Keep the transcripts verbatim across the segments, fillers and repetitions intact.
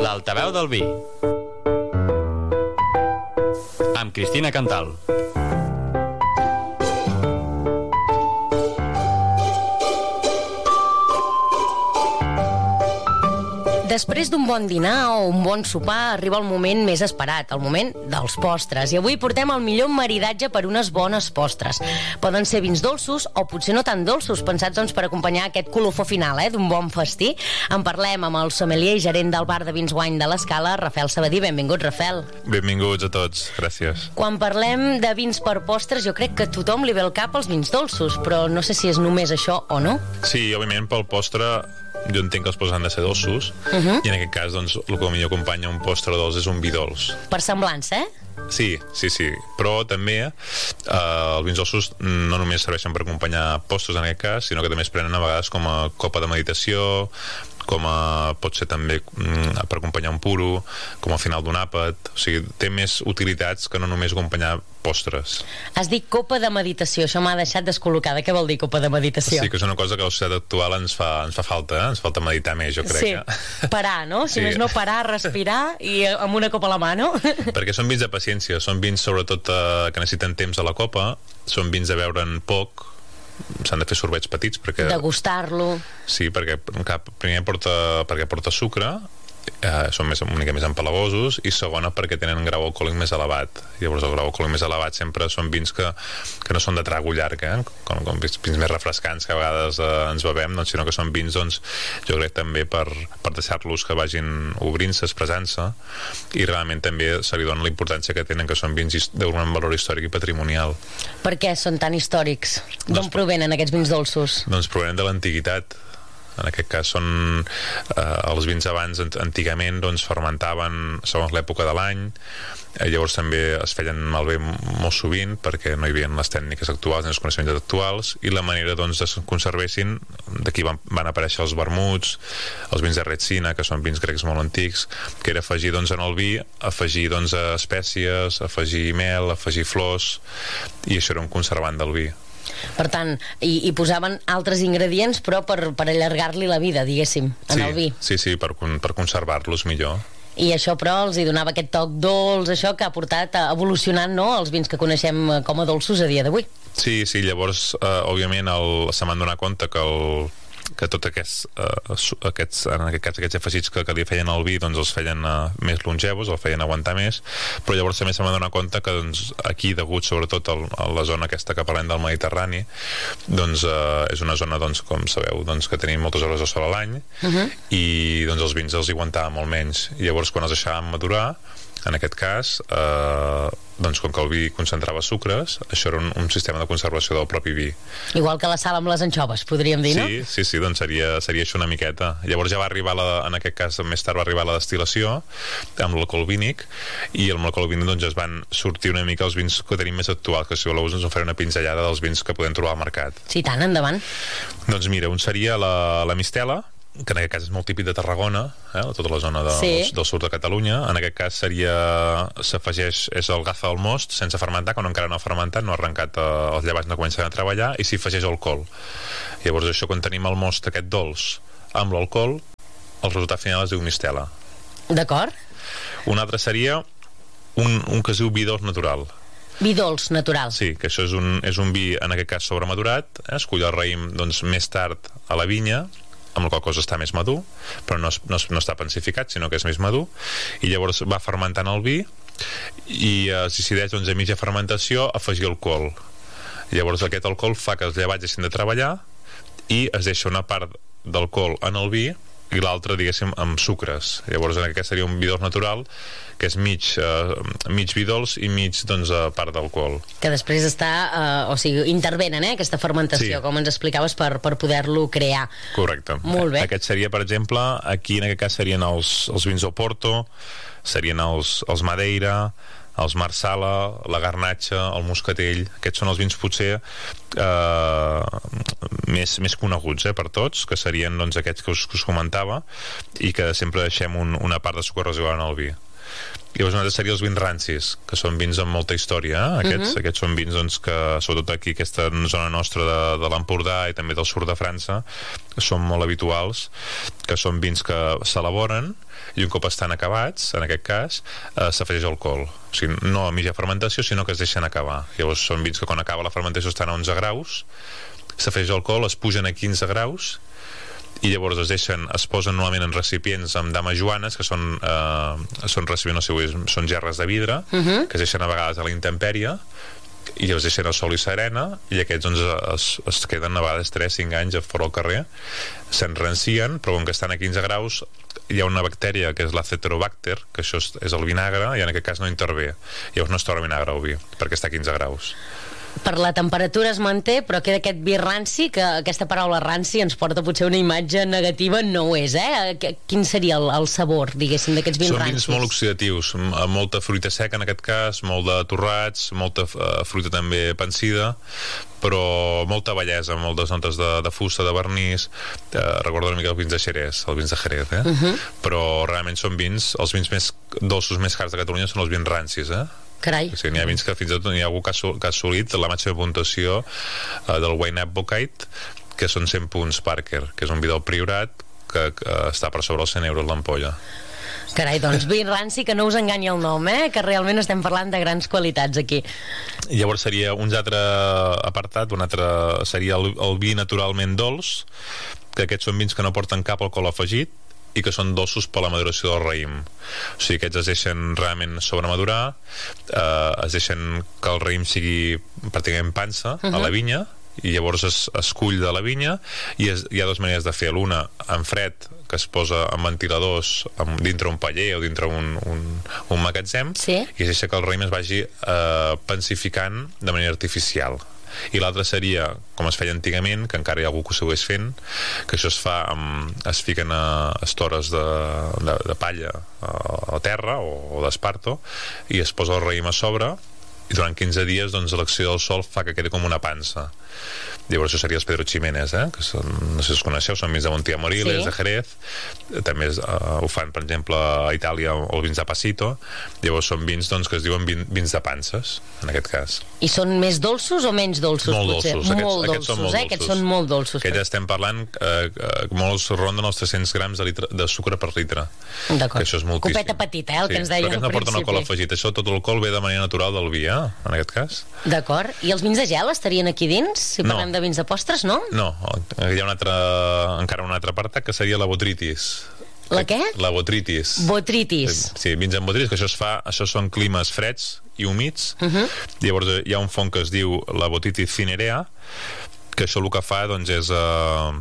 L'altaveu del vi amb Cristina Cantal. Després d'un bon dinar o un bon sopar arriba el moment més esperat, el moment dels postres. I avui portem el millor maridatge per unes bones postres. Poden ser vins dolços o potser no tan dolços, pensats doncs, per acompanyar aquest colofó final eh, d'un bon festí. En parlem amb el sommelier i gerent del bar de vins Wine de l'Escala, Rafael Sabadí. Benvingut, Rafael. Benvinguts a tots, gràcies. Quan parlem de vins per postres, jo crec que a tothom li ve al cap els vins dolços, però no sé si és només això o no. Sí, òbviament pel postre jo entenc que els postres han de ser dolços, uh-huh. i en aquest cas doncs, el que millor acompanya un postre dolç és un vi dolç. Per semblança, eh? Sí, sí, sí, però també eh, els vins dolços no només serveixen per acompanyar postres en aquest cas, sinó que també es prenen a vegades com a copa de meditació, com a, pot ser també mm, per acompanyar un puro, com al final d'un àpat. O sigui, té més utilitats que no només acompanyar postres. Has dit copa de meditació, això m'ha deixat descol·locada. Què vol dir copa de meditació? Sí, que és una cosa que a la societat actual ens fa, ens fa falta, eh? Ens falta meditar més, jo crec. Sí, eh? parar, no? Si sí. més no parar, respirar i amb una copa a la mà, no? Perquè són vins de paciència, són vins sobretot eh, que necessiten temps a la copa, són vins de beure'n poc, s'han de fer sorbets petits perquè... Degustar-lo. Sí, perquè cap, primer porta, perquè porta sucre, eh, són més, una mica més empalagosos, i segona perquè tenen un grau alcohòlic més elevat. Llavors el grau alcohòlic més elevat sempre són vins que, que no són de trago llarg, eh? com, com vins, vins més refrescants que a vegades eh, ens bevem, doncs, sinó que són vins, doncs, jo crec també per, per deixar-los que vagin obrint-se, expressant-se, i realment també se li dona la importància que tenen, que són vins d'un valor històric i patrimonial. Per què són tan històrics? D'on doncs, provenen aquests vins dolços? Doncs provenen de l'antiguitat. En aquest cas són eh, els vins abans antigament doncs fermentaven segons l'època de l'any, eh, llavors també es feien malbé molt sovint perquè no hi havia les tècniques actuals ni els coneixements actuals, i la manera doncs de conservessin, d'aquí van, van aparèixer els vermuts, els vins de retsina, que són vins grecs molt antics, que era afegir doncs en el vi, afegir doncs espècies, afegir mel, afegir flors, i això era un conservant del vi. Per tant, hi, hi posaven altres ingredients, però per, per allargar-li la vida, diguéssim, en sí, el vi. Sí, sí, per, per conservar-los millor. I això, però, els hi donava aquest toc dolç, això que ha portat a evolucionant, no?, els vins que coneixem com a dolços a dia d'avui. Sí, sí, llavors, eh, òbviament, el, se m'han donat compte que el que tots aquests, uh, aquests, en aquest cas, aquests afegits que, que li feien al vi, doncs els feien uh, més longevos, el feien aguantar més, però llavors també se m'ha donat compte que doncs, aquí, degut sobretot a, a la zona aquesta que parlem del Mediterrani, doncs uh, és una zona, doncs, com sabeu, doncs, que tenim moltes hores de sol a l'any, uh-huh. i doncs els vins els hi aguantaven molt menys, i llavors quan els deixàvem madurar, en aquest cas, eh, doncs com que el vi concentrava sucres, això era un, un sistema de conservació del propi vi. Igual que la sal amb les anxoves, podríem dir, no? Sí, sí, sí, doncs seria, seria això una miqueta. Llavors ja va arribar, la, en aquest cas, més tard va arribar la destil·lació amb l'alcohol vínic, i amb l'alcohol vínic doncs es van sortir una mica els vins que tenim més actuals, que si voleu us en faré una pinzellada dels vins que podem trobar al mercat. Sí, tant, endavant. Doncs mira, un seria la, la mistela, que en aquest cas és molt típic de Tarragona, eh, tota la zona de, sí. del, del sud de Catalunya. En aquest cas seria, s'afegeix, és el gaza del most, sense fermentar, quan encara no ha fermentat, no ha arrencat, eh, els llevats no comencen a treballar, i s'hi afegeix alcohol. Llavors això, quan tenim el most aquest dolç amb l'alcohol, el resultat final es diu mistela. D'acord. Un altre seria un, un que es diu vi dolç natural. Vi dolç natural. Sí, que això és un, és un vi, en aquest cas, sobremadurat, eh, es cull el raïm doncs, més tard a la vinya, amb la qual cosa està més madur, però no, es, no, es, no està pensificat, sinó que és més madur, i llavors va fermentant el vi, i eh, es decideix, doncs, a mitja fermentació afegir alcohol. Llavors aquest alcohol fa que els llevats deixin de treballar, i es deixa una part d'alcohol en el vi i l'altre, diguéssim, amb sucres. Llavors en aquest seria un vi dolç natural, que és mig, eh, mig vi dolç i mig, doncs, eh, part d'alcohol. Que després està, eh, o sigui, intervenen, eh, aquesta fermentació, sí. com ens explicaves, per, per poder-lo crear. Correcte. Molt bé. Aquest seria, per exemple, aquí en aquest cas serien els, els vins Oporto, serien els, els Madeira, els Marsala, la Garnatxa, el Moscatell. Aquests són els vins potser eh, més, més coneguts, eh, per tots, que serien, doncs, aquests que us, que us comentava, i que sempre deixem un, una part de sucre residual en el vi. Llavors una altra seria els vins rancis, que són vins amb molta història, eh? Aquests, uh -huh. aquests són vins doncs, que, sobretot aquí, aquesta zona nostra de, de l'Empordà i també del sud de França, són molt habituals, que són vins que s'elaboren i un cop estan acabats, en aquest cas, eh, s'afegeix alcohol. O sigui, no a mitja fermentació, sinó que es deixen acabar. Llavors són vins que quan acaba la fermentació estan a onze graus, s'afegeix alcohol, es pugen a quinze graus, i llavors es deixen, es posen normalment en recipients amb dames joanes, que són, eh, són recipients, no sé, són gerres de vidre, uh -huh. que es deixen a vegades a la intempèrie, i llavors deixen el sol i serena, i aquests doncs es, es queden a vegades tres cinc anys a fora al carrer, s'enrancien, però com que estan a quinze graus hi ha una bactèria que és l'Aceterobacter, que això és, és el vinagre, i en aquest cas no intervé, llavors no es torna vinagre al vi, perquè està a quinze graus. Per la temperatura es manté, però queda aquest vi ranci, que aquesta paraula ranci ens porta potser una imatge negativa, no ho és, eh? Quin seria el, el sabor, diguéssim, d'aquests vins rancis? Són vins molt oxidatius, amb molta fruita seca en aquest cas, molt de torrats, molta uh, fruita també pansida, però molta bellesa, moltes notes de, de fusta, de vernís, uh, recordo una mica els vins de Xerès, els vins de Jerez, eh? Uh -huh. Però realment són vins, els vins més dolços més cars de Catalunya són els vins rancis, eh? Carai. O sigui, n'hi ha vins que fins i tot n'hi ha algú que ha, que ha assolit la màxima puntuació uh, del Wine Advocate, que són cent punts Parker, que és un vi del Priorat que, que està per sobre els cent euros l'ampolla. Carai, doncs vi ranci, que no us enganyi el nom, eh? Que realment estem parlant de grans qualitats aquí. I llavors seria un altre apartat, un altre seria el, el vi naturalment dolç, que aquests són vins que no porten cap alcohol afegit i que són dolços per la maduració del raïm. O sigui, aquests es deixen realment sobremadurar, eh, es deixen que el raïm sigui pràcticament pansa uh -huh. a la vinya, i llavors es, es cull de la vinya, i es, hi ha dues maneres de fer. L'una en fred, que es posa en ventiladors amb, dintre un paller o dintre un, un, un magatzem, sí. i es deixa que el raïm es vagi eh, pansificant de manera artificial. I l'altre seria, com es feia antigament, que encara hi ha algú que ho segueix fent, que això es fa amb, es fiquen a estores de, de, de palla a, a terra o, o d'esparto, i es posa el raïm a sobre, i durant quinze dies doncs, l'acció del sol fa que quedi com una pansa. Llavors això seria els Pedro Ximénez, eh? Que són, no sé si els coneixeu, són vins de Montilla Moriles, sí. de Jerez, també es, uh, ho fan per exemple a Itàlia, o vins de Passito. Llavors són vins doncs, que es diuen vin, vins de panses, en aquest cas. I són més dolços o menys dolços? Molt potser? dolços, aquests, molt aquests, dolços, són molt eh? dolços. Aquests són molt dolços. Aquests ja estem parlant, eh, eh, molts ronden els tres-cents grams de, litre, de sucre per litre. D'acord. Això és moltíssim. Copeta petita, eh, el sí, que ens deia al principi. Però aquest no porta alcohol afegit, això tot l'alcohol ve de manera natural del vi, eh? En aquest cas. D'acord. I els vins de gel estarien aquí dins? Si parlem no. de vins de postres, no? No, hi ha un altre, encara un altre apartat que seria la botritis. La què? La botritis. Botritis. Sí, vins amb botritis, que això es fa, això són climes freds i humits. Uh -huh. Llavors hi ha un fong que es diu la botritis cinerea, que això el que fa doncs és uh,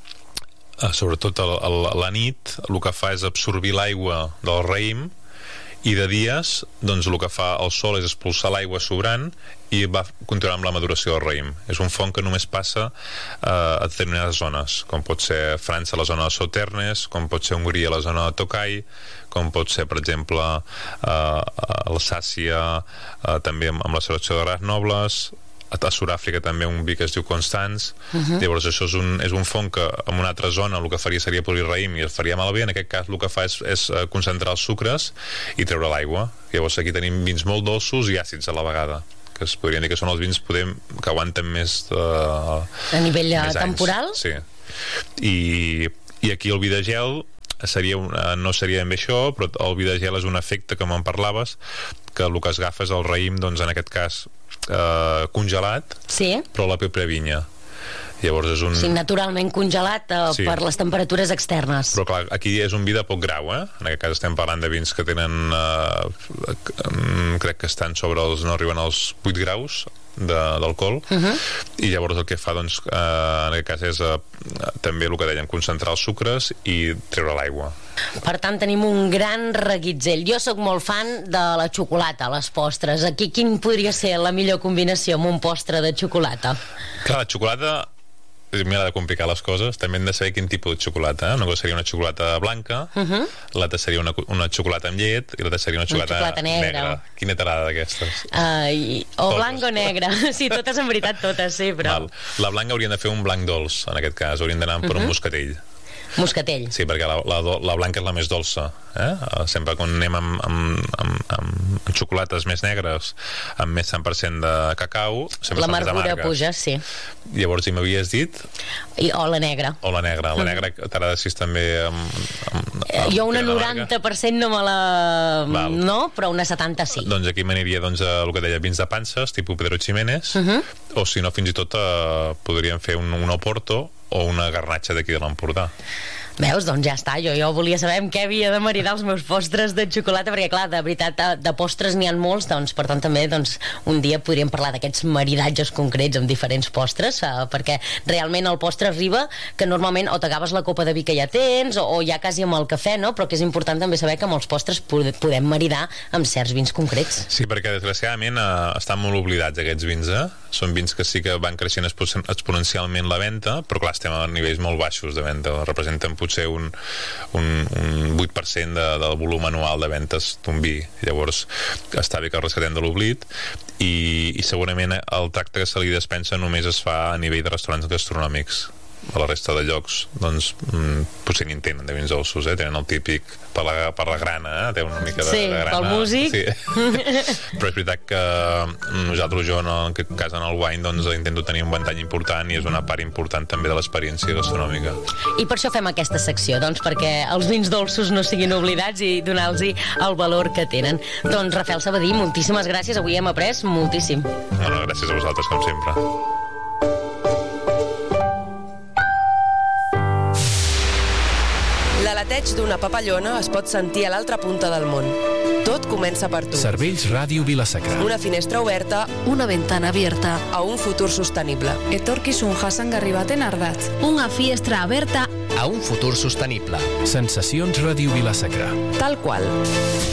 uh, sobretot el, el, la nit el que fa és absorbir l'aigua del raïm, i de dies doncs el que fa el sol és expulsar l'aigua sobrant i va continuar amb la maduració del raïm. És un fong que només passa eh, a determinades zones, com pot ser França a la zona de Sauternes, com pot ser Hongria a la zona de Tokaj, com pot ser per exemple eh, Alsàcia, eh, també amb, amb la selecció de Granobles, a Sud-àfrica també un vi que es diu Constance. Uh -huh. Llavors això és un, és un fong que en una altra zona el que faria seria polir raïm i el faria malbé. En aquest cas el que fa és, és concentrar els sucres i treure l'aigua. Llavors aquí tenim vins molt dolços i àcids a la vegada, que es podrien dir que són els vins podem, que aguanten més de, a nivell més temporal anys. Sí. I, i aquí el vi de gel seria una, no seria ben bé això, però el vi de gel és un efecte que me'n parlaves, que el que es agafa és el raïm, doncs en aquest cas eh, congelat, sí. però la pròpia vinya. Llavors és un... Sí, naturalment congelat eh, sí. per les temperatures externes. Però clar, aquí és un vi de poc grau, eh? En aquest cas estem parlant de vins que tenen eh, crec que estan sobre els, no arriben als vuit graus d'alcohol, uh -huh. i llavors el que fa doncs, eh, en aquest cas és eh, també el que dèiem, concentrar els sucres i treure l'aigua. Per tant tenim un gran reguitzell. Jo sóc molt fan de la xocolata, les postres. Aquí quin podria ser la millor combinació amb un postre de xocolata? Clar, la xocolata m'ha de complicar les coses, també hem de saber quin tipus de xocolata, eh? Una cosa seria una xocolata blanca, uh -huh. l'altra seria una, una xocolata amb llet i l'altra seria una xocolata, una xocolata negra. negra. Quina t'agrada d'aquestes? Uh, o totes. Blanc o negre. Sí, totes en veritat, totes, sí, però... Val. La blanca haurien de fer un blanc dolç, en aquest cas, haurien d'anar per uh -huh. un moscatell. Moscatell. Sí, perquè la, la, la blanca és la més dolça. Eh? Sempre quan anem amb, amb, amb, amb xocolates més negres, amb més cent per cent de cacau, sempre són més L'amargura amargues. puja, sí. Llavors, hi m'havies dit... I, o la negra. O la negra. La negra t'agrada així també amb... amb, amb Jo una noranta per cent no me la... Val. No, però una setanta sí. Doncs aquí m'aniria doncs, a el que deia vins de panses, tipus Pedro Ximénez, Uh -huh. o si no, fins i tot eh, podríem fer un, un Oporto o una garnatxa d'aquí de l'Empordà. Veus? Doncs ja està. Jo, jo volia saber amb què havia de maridar els meus postres de xocolata, perquè clar, de veritat, de, de postres n'hi ha molts, doncs per tant també doncs, un dia podríem parlar d'aquests maridatges concrets amb diferents postres, eh, perquè realment el postre arriba que normalment o t'acabes la copa de vi que ja tens o, o ja quasi amb el cafè, no? Però que és important també saber que amb els postres podem maridar amb certs vins concrets. Sí, perquè desgraciadament eh, estan molt oblidats aquests vins, eh? Són vins que sí que van creixent exponencialment la venda, però clar, estem a nivells molt baixos de venda, representen potser un, un, un vuit per cent de, del volum anual de ventes d'un vi. Llavors està bé que el rescatem de l'oblit i, i segurament el tracte que se li despensa només es fa a nivell de restaurants gastronòmics. A la resta de llocs doncs mm, potser ni en tenen de vins dolços, eh? Tenen el típic per la, per la grana, eh? Té una mica de, sí, de grana. Pel músic. Sí, però és veritat que nosaltres, jo en aquest cas en el wine, doncs intento tenir un ventall important i és una part important també de l'experiència gastronòmica. I per això fem aquesta secció, doncs perquè els vins dolços no siguin oblidats i donar-los el valor que tenen. Doncs Rafael Sabadí, moltíssimes gràcies, avui hem après moltíssim. Bueno, gràcies a vosaltres, com sempre. L'aleteig d'una papallona es pot sentir a l'altra punta del món. Tot comença per tu. Cervells Ràdio Vila-sacra. Una finestra oberta, una ventana abierta a un futur sostenible. Etorkizun jasangarri baten ardatz. Una finestra aberta a un futur sostenible. Sensacions Ràdio Vila-sacra. Tal qual.